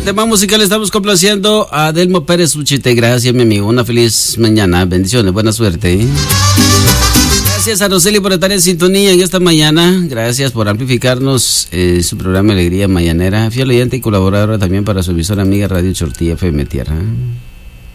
tema musical estamos complaciendo a Delmo Pérez Uchite. Gracias, mi amigo. Una feliz mañana. Bendiciones, buena suerte. Gracias a Roseli por estar en sintonía en esta mañana. Gracias por amplificarnos su programa Alegría Mañanera. Fiel oyente y colaboradora también para su emisora amiga Radio Chortilla FM Tierra.